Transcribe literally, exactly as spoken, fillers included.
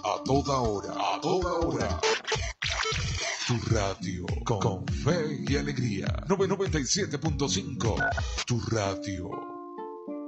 a toda hora, a toda hora. Tu radio con, con fe y alegría. noventa y siete punto cinco. Tu radio.